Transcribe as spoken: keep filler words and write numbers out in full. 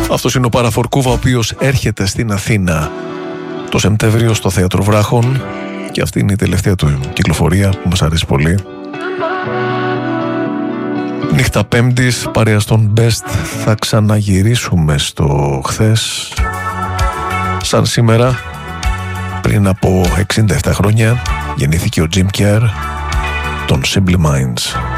Αυτός είναι ο Παραφορκούβα, ο οποίος έρχεται στην Αθήνα το Σεπτέμβριο στο Θέατρο Βράχων και αυτή είναι η τελευταία του κυκλοφορία που μας αρέσει πολύ. Νύχτα Πέμπτης, παρέα στον Best, θα ξαναγυρίσουμε στο χθες. Σαν σήμερα, πριν από εξήντα επτά χρόνια, γεννήθηκε ο Jim Kerr των Simple Minds.